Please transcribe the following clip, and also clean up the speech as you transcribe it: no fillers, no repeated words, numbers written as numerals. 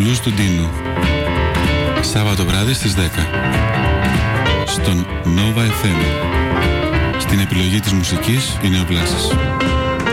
μπλουζ του Ντίνου. Σάββατο βράδυ στις 10 στον Nova FM. Στην επιλογή της μουσικής είναι ο Βλάσης.